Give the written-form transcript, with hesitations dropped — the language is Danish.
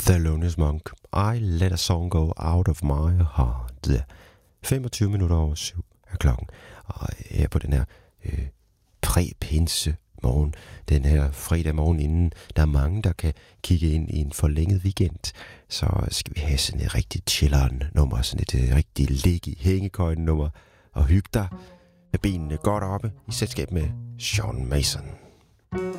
Thelonious Monk. I let a song go out of my heart. 25 minutter over 7 er klokken. Og her på den her præpinse morgen, den her fredag morgen, inden der er mange, der kan kigge ind i en forlænget weekend, så skal vi have sådan et rigtig chilleren nummer, sådan et rigtig ligge i hængekøjen nummer, og hygge dig med benene godt oppe i selskab med Sean Mason.